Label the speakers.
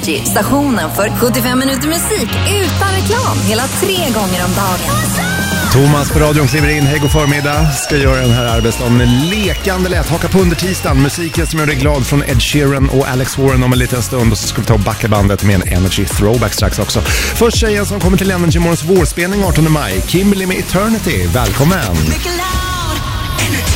Speaker 1: Energy, stationen för 75 minuter musik utan reklam hela 3 gånger om dagen.
Speaker 2: Thomas på radion kliver in. Hej, god förmiddag. Ska göra den här arbetsdagen lekande lätt. Haka på under tisdagen. Musiken som gör dig glad från Ed Sheeran och Alex Warren om en liten stund. Och så ska vi ta och backa bandet med en Energy Throwback strax också. Först tjejen som kommer till Energy Morgons vårspelning 18 maj. Kimberly med Eternity. Välkommen!